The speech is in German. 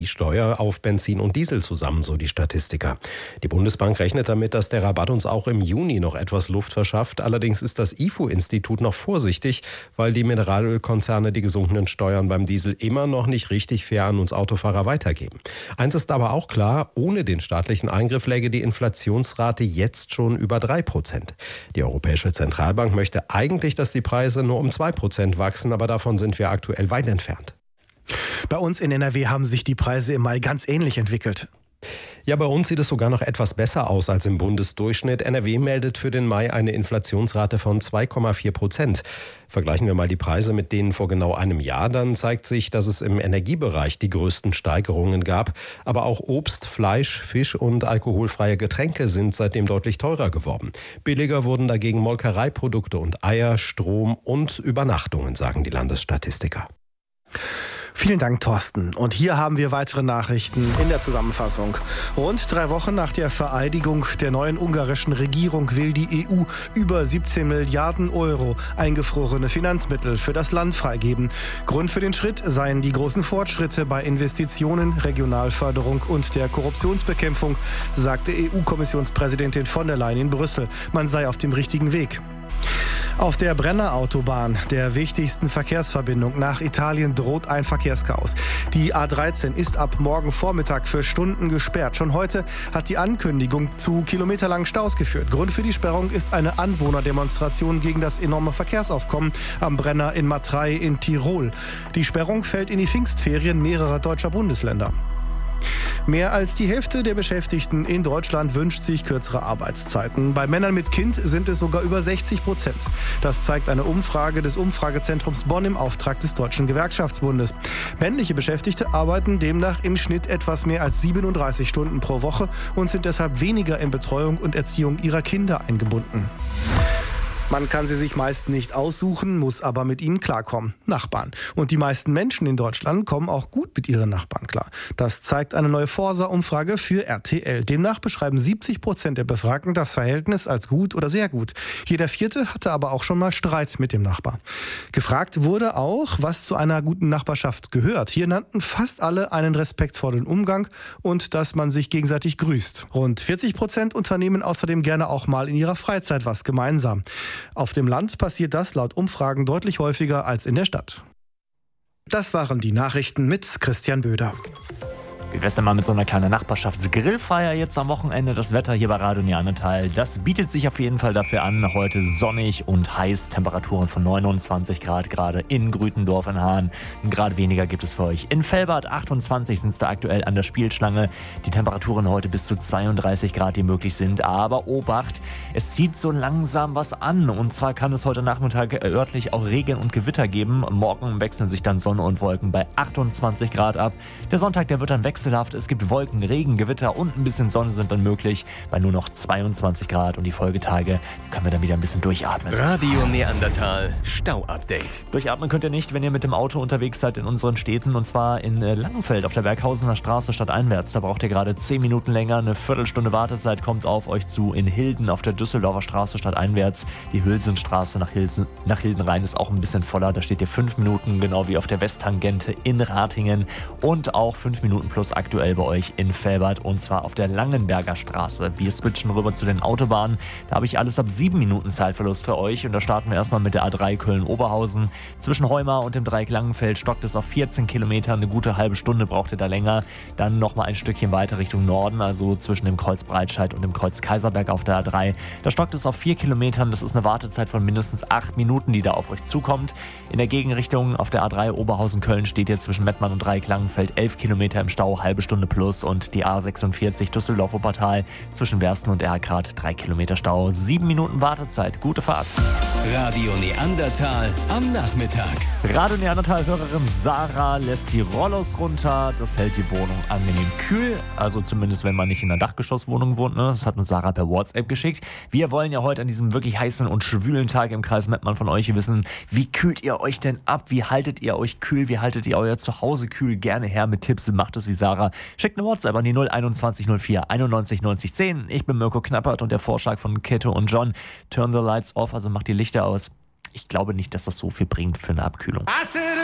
die Steuer auf Benzin und Diesel zusammen, so die Statistiker. Die Bundesbank rechnet damit, dass der Rabatt uns auch im Juni noch etwas Luft verschafft. Allerdings ist das IFO-Institut noch vorsichtig, weil die Mineralölkonzerne die gesunkenen Steuern beim Diesel immer noch nicht richtig fair an uns Autofahrer weitergeben. Eins ist aber auch klar, ohne den staatlichen Eingriff läge die Inflationsrate jetzt schon über 3%. Die Europäische Zentralbank möchte eigentlich, dass die Preise nur um 2% wachsen, aber davon sind wir aktuell weit entfernt. Bei uns in NRW haben sich die Preise im Mai ganz ähnlich entwickelt. Ja, bei uns sieht es sogar noch etwas besser aus als im Bundesdurchschnitt. NRW meldet für den Mai eine Inflationsrate von 2,4%. Vergleichen wir mal die Preise mit denen vor genau einem Jahr, dann zeigt sich, dass es im Energiebereich die größten Steigerungen gab. Aber auch Obst, Fleisch, Fisch und alkoholfreie Getränke sind seitdem deutlich teurer geworden. Billiger wurden dagegen Molkereiprodukte und Eier, Strom und Übernachtungen, sagen die Landesstatistiker. Vielen Dank, Thorsten. Und hier haben wir weitere Nachrichten in der Zusammenfassung. Rund 3 Wochen nach der Vereidigung der neuen ungarischen Regierung will die EU über 17 Milliarden Euro eingefrorene Finanzmittel für das Land freigeben. Grund für den Schritt seien die großen Fortschritte bei Investitionen, Regionalförderung und der Korruptionsbekämpfung, sagte EU-Kommissionspräsidentin von der Leyen in Brüssel. Man sei auf dem richtigen Weg. Auf der Brennerautobahn, der wichtigsten Verkehrsverbindung nach Italien, droht ein Verkehrschaos. Die A13 ist ab morgen Vormittag für Stunden gesperrt. Schon heute hat die Ankündigung zu kilometerlangen Staus geführt. Grund für die Sperrung ist eine Anwohnerdemonstration gegen das enorme Verkehrsaufkommen am Brenner in Matrei in Tirol. Die Sperrung fällt in die Pfingstferien mehrerer deutscher Bundesländer. Mehr als die Hälfte der Beschäftigten in Deutschland wünscht sich kürzere Arbeitszeiten. Bei Männern mit Kind sind es sogar über 60%. Das zeigt eine Umfrage des Umfragezentrums Bonn im Auftrag des Deutschen Gewerkschaftsbundes. Männliche Beschäftigte arbeiten demnach im Schnitt etwas mehr als 37 Stunden pro Woche und sind deshalb weniger in Betreuung und Erziehung ihrer Kinder eingebunden. Man kann sie sich meist nicht aussuchen, muss aber mit ihnen klarkommen. Nachbarn. Und die meisten Menschen in Deutschland kommen auch gut mit ihren Nachbarn klar. Das zeigt eine neue Forsa-Umfrage für RTL. Demnach beschreiben 70% der Befragten das Verhältnis als gut oder sehr gut. Jeder Vierte hatte aber auch schon mal Streit mit dem Nachbar. Gefragt wurde auch, was zu einer guten Nachbarschaft gehört. Hier nannten fast alle einen respektvollen Umgang und dass man sich gegenseitig grüßt. Rund 40% unternehmen außerdem gerne auch mal in ihrer Freizeit was gemeinsam. Auf dem Land passiert das laut Umfragen deutlich häufiger als in der Stadt. Das waren die Nachrichten mit Christian Böder. Wie wär's denn mal mit so einer kleinen Nachbarschaftsgrillfeier jetzt am Wochenende? Das Wetter hier bei Radio Neandertal, das bietet sich auf jeden Fall dafür an. Heute sonnig und heiß, Temperaturen von 29 Grad gerade in Grütendorf in Hahn. Ein Grad weniger gibt es für euch. In Velbert 28 sind es da aktuell an der Spielschlange. Die Temperaturen heute bis zu 32 Grad, die möglich sind. Aber Obacht, es zieht so langsam was an. Und zwar kann es heute Nachmittag örtlich auch Regen und Gewitter geben. Morgen wechseln sich dann Sonne und Wolken bei 28 Grad ab. Der Sonntag, der wird dann wechselhaft. Es gibt Wolken, Regen, Gewitter und ein bisschen Sonne sind dann möglich bei nur noch 22 Grad. Und die Folgetage können wir dann wieder ein bisschen durchatmen. Radio Neandertal Stau-Update. Durchatmen könnt ihr nicht, wenn ihr mit dem Auto unterwegs seid in unseren Städten. Und zwar in Langenfeld auf der Berghausener Straße stadteinwärts. Da braucht ihr gerade 10 Minuten länger. Eine Viertelstunde Wartezeit kommt auf euch zu. In Hilden auf der Düsseldorfer Straße stadteinwärts. Die Hülsenstraße nach Hilden rein ist auch ein bisschen voller. Da steht ihr 5 Minuten, genau wie auf der Westtangente in Ratingen. Und auch 5 Minuten plus aktuell bei euch in Velbert, und zwar auf der Langenberger Straße. Wir switchen rüber zu den Autobahnen. Da habe ich alles ab 7 Minuten Zeitverlust für euch. Und da starten wir erstmal mit der A3 Köln-Oberhausen. Zwischen Heumar und dem Dreieck Langenfeld stockt es auf 14 Kilometer. Eine gute halbe Stunde braucht ihr da länger. Dann nochmal ein Stückchen weiter Richtung Norden, also zwischen dem Kreuz Breitscheid und dem Kreuz Kaiserberg auf der A3. Da stockt es auf 4 Kilometern. Das ist eine Wartezeit von mindestens 8 Minuten, die da auf euch zukommt. In der Gegenrichtung auf der A3 Oberhausen-Köln steht ihr zwischen Mettmann und Dreieck Langenfeld 11 Kilometer im Stau, halbe Stunde plus, und die A46 Düsseldorf-Wuppertal zwischen Wersten und Erkrath 3 Kilometer Stau, 7 Minuten Wartezeit. Gute Fahrt. Radio Neandertal am Nachmittag. Radio Neandertal-Hörerin Sarah lässt die Rollos runter. Das hält die Wohnung angenehm kühl. Also zumindest, wenn man nicht in einer Dachgeschosswohnung wohnt. Ne? Das hat uns Sarah per WhatsApp geschickt. Wir wollen ja heute an diesem wirklich heißen und schwülen Tag im Kreis Mettmann von euch wissen, wie kühlt ihr euch denn ab? Wie haltet ihr euch kühl? Wie haltet ihr euer Zuhause kühl? Gerne her mit Tipps. Macht es wie Sarah. Schickt eine WhatsApp an die 021 04 91 90 10. Ich bin Mirko Knappert und der Vorschlag von Keto und John. Turn the lights off, also macht die Lichter aus. Ich glaube nicht, dass das so viel bringt für eine Abkühlung.